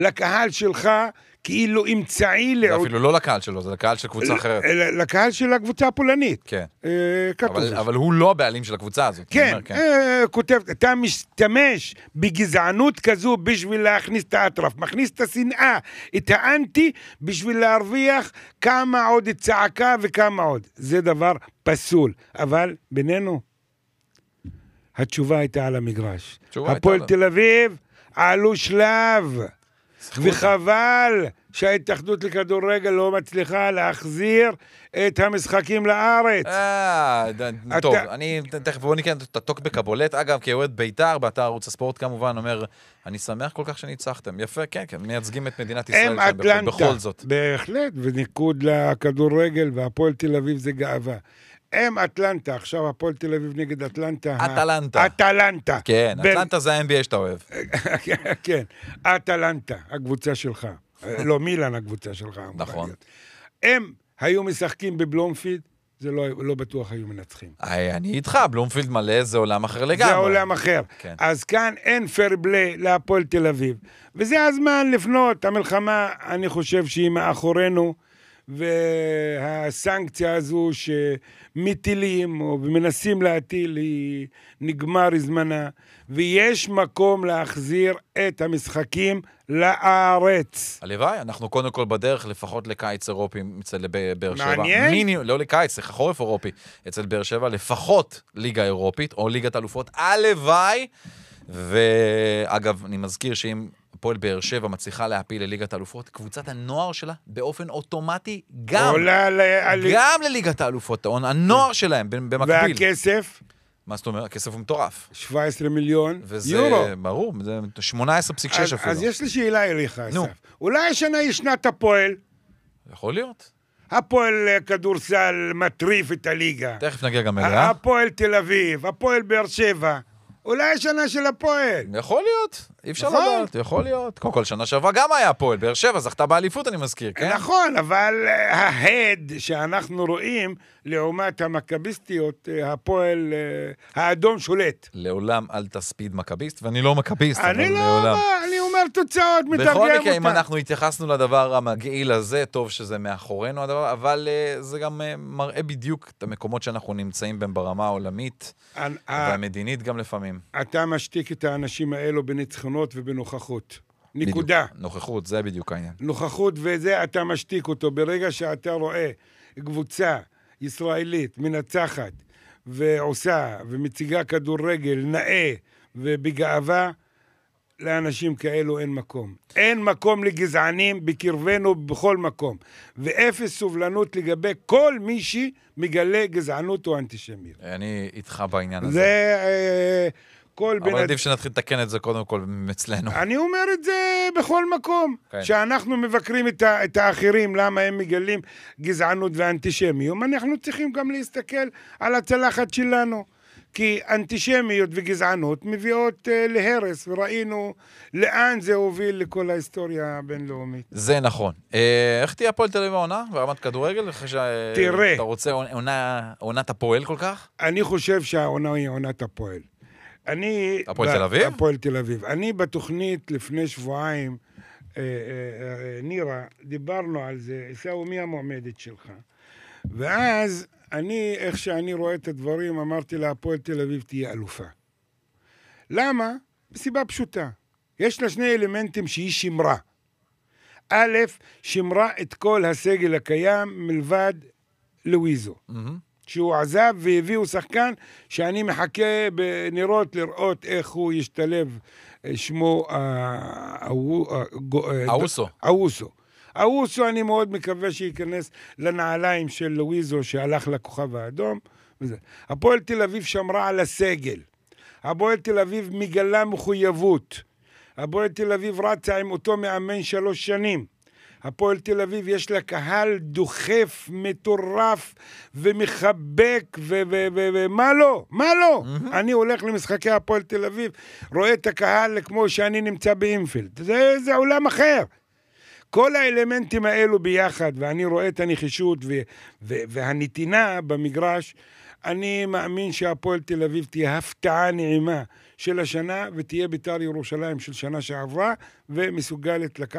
לקהל שלך כאילו אמצעי זה אפילו לא לקהל שלו, זה לקהל של קבוצה אחרת. לקהל של הקבוצה הפולנית. כן. כתוב. אבל הוא לא הבעלים של הקבוצה הזאת. כן, כותב, אתה משתמש בגזענות כזו בשביל להכניס את האטרף, מכניס את השנאה, את האנטי, בשביל להרוויח כמה עוד צעקה וכמה עוד. זה דבר פסול. אבל בינינו, התשובה הייתה על המגרש. הפועל תל אביב עלו שלב, וחבל שההתאחדות לכדורגל לא מצליחה להחזיר את המשחקים לארץ. טוב, אני תכף בוא נקרא את הטוקבק הבולט. אגב, כאוהד בית"ר, באתר ערוץ הספורט כמובן, אומר, אני שמח כל כך שניצחתם. יפה, כן, מייצגים את מדינת ישראל בכל זאת. בהחלט, וניקוד לכדורגל, והפועל תל אביב זה גאווה. אטלנטה, עכשיו הפועל תל אביב נגד אטלנטה. אטלנטה. כן, אטלנטה זה ה-NBA שאתה אוהב. כן, אטלנטה, הקבוצה שלך. לא, מילאן הקבוצה שלך. נכון. הם היו משחקים בבלומפילד, זה לא בטוח היו מנצחים. אני איתך, בלומפילד מלא, זה עולם אחר לגמרי. זה עולם אחר. אז כאן אין פייר פליי להפועל תל אביב. וזה הזמן לפנות, המלחמה, אני חושב שהיא מאחורינו, והסנקציה הזו שמטילים או מנסים להטיל היא נגמר זמנה, ויש מקום להחזיר את המשחקים לארץ. הלוואי, אנחנו קודם כל בדרך לפחות לקיץ אירופי אצל באר שבע. מעניין? לא לקיץ, זה חורף אירופי אצל באר שבע, לפחות ליגה אירופית או ליגת אלופות. הלוואי, ואגב, אני מזכיר שאם הפועל באר שבע מצליחה להפיל לליגת האלופות, קבוצת הנוער שלה באופן אוטומטי גם לליגת האלופות, הנוער שלהם במקביל. והכסף? מה זאת אומרת? הכסף הוא מטורף. 17 מיליון וזה, יורו. ברור, זה 18.6 אפילו. אז יש לי שאלה אליך, אסף. אולי השנה היא שנת הפועל? יכול להיות. הפועל כדורסל מטריף את הליגה. תכף נגיע גם אליה. הפועל תל אביב, הפועל באר שבע. אולי השנה של הפועל. יכול להיות, אי אפשר לדעת, יכול להיות. קודם כל, שנה שעברה גם היה הפועל, באר שבע, זכתה באליפות, אני מזכיר, כן? נכון, אבל ההד שאנחנו רואים, לעומת המכביסטיות, הפועל, האדום שולט. לעולם אל תספיד מכביסט, ואני לא מכביסט, אבל לעולם. אני אומר תוצאות, מתרגם אותה. בכל מקרה, אם אנחנו התייחסנו לדבר המגעיל הזה, טוב שזה מאחורינו הדבר, אבל זה גם מראה בדיוק את המקומות שאנחנו נמצאים בהם ברמה העולמית, והמדינית גם לפעמים. אתה משתיק את האנשים האלו בניצחונות ובנוכחות. נקודה. נוכחות, זה בדיוק העניין. נוכחות וזה אתה משתיק אותו. ברגע שאתה רואה קבוצה ישראלית מנצחת ועושה ומציגה כדורגל נאה ובגאווה, לאנשים כאלו אין מקום. אין מקום לגזענים בקרבנו בכל מקום. ואפס סובלנות לגבי כל מי שמגלה גזענות או אנטישמיות. אני איתך בעניין הזה. זה אבל עדיף שנתחיל לתקן את זה קודם כל אצלנו. אני אומר את זה בכל מקום. שאנחנו מבקרים את האחרים, למה הם מגלים גזענות ואנטישמיות. אנחנו צריכים גם להסתכל על הצלחת שלנו. כי אנטישמיות וגזענות מביאות להרס, וראינו לאן זה הוביל לכל ההיסטוריה הבינלאומית. זה נכון. איך תהיה הפועל תל אביב העונה ברמת כדורגל? תראה. אתה רוצה עונת הפועל כל כך? אני חושב שהעונה היא עונת הפועל. הפועל תל אביב? הפועל תל אביב. אני בתוכנית לפני שבועיים, נירה, דיברנו על זה, עיסאווי, מי המועמדת שלך? ואז איך שאני רואה את הדברים, אמרתי לה, הפועל תל אביב תהיה אלופה. למה? בסיבה פשוטה. יש לה שני אלמנטים שהיא שמרה. א', שמרה את כל הסגל הקיים מלבד לואיזו. שהוא עזב והביאו שחקן שאני מחכה בנרות לראות איך הוא ישתלב, שמו אוסו, אני מאוד מקווה שייכנס לנעליים של לואיזו שהלך לכוכב האדום. הפועל תל אביב שמרה על הסגל. הפועל תל אביב מגלה מחויבות. הפועל תל אביב רצה עם אותו מאמן 3 שנים. הפועל תל אביב יש לה קהל דוחף, מטורף ומחבק ומה לא? מה לא? אני הולך למשחקי הפועל תל אביב, רואה את הקהל כמו שאני נמצא באינפילד. זה עולם אחר. כל האלמנטים האלו ביחד, ואני רואה את הנחישות והנתינה במגרש, אני מאמין שהפועל תל אביב תהיה הפתעה נעימה של השנה, ותהיה בית"ר ירושלים של שנה שעברה, ומסוגלת לקחת